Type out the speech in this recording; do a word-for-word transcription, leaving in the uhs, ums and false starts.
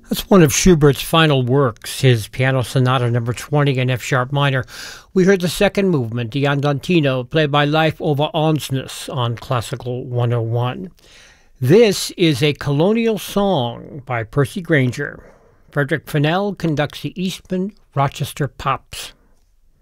That's one of Schubert's final works, his Piano Sonata number twenty in F sharp minor. We heard the second movement, the Andantino, played by Leif Ove Ansnes on Classical one oh one. This is a colonial song by Percy Grainger. Frederick Fennell conducts the Eastman Rochester Pops.